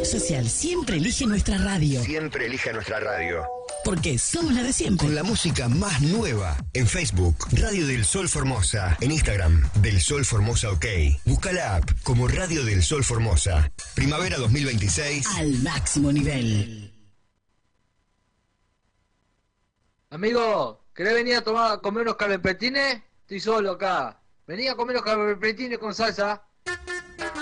Social siempre elige nuestra radio. Siempre elija nuestra radio. Porque somos la de siempre. Con la música más nueva. En Facebook, Radio del Sol Formosa. En Instagram, Del Sol Formosa OK. Busca la app como Radio del Sol Formosa. Primavera 2026. Al máximo nivel. Amigo, ¿querés venir a comer unos calempetines? Estoy solo acá. Vení a comer unos calempetines con salsa.